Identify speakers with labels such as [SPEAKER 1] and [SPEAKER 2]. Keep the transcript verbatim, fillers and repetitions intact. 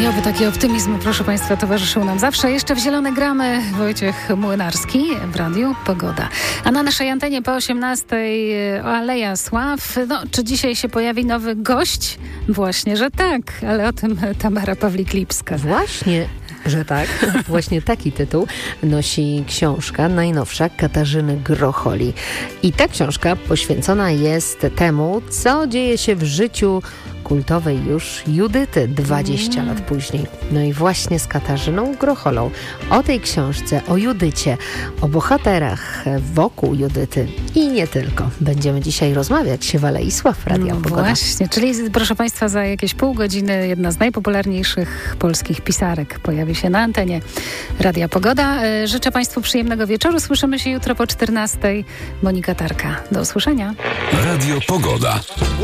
[SPEAKER 1] I oby taki optymizm, proszę Państwa, towarzyszył nam zawsze. Jeszcze w zielone gramy Wojciech Młynarski w Radiu Pogoda. A na naszej antenie po osiemnastej Aleja Sław. No, czy dzisiaj się pojawi nowy gość? Właśnie, że tak, ale o tym Tamara Pawlik-Lipska.
[SPEAKER 2] Właśnie, że tak. Właśnie taki tytuł nosi książka najnowsza Katarzyny Grocholi. I ta książka poświęcona jest temu, co dzieje się w życiu kultowej już Judyty dwadzieścia mm. lat później. No i właśnie z Katarzyną Grocholą o tej książce, o Judycie, o bohaterach wokół Judyty i nie tylko. Będziemy dzisiaj rozmawiać w Alei Sław Radia
[SPEAKER 1] no
[SPEAKER 2] Pogoda.
[SPEAKER 1] Właśnie, czyli proszę Państwa, za jakieś pół godziny jedna z najpopularniejszych polskich pisarek pojawi się na antenie Radia Pogoda. Życzę Państwu przyjemnego wieczoru. Słyszymy się jutro po czternastej. Monika Tarka. Do usłyszenia.
[SPEAKER 3] Radio Pogoda.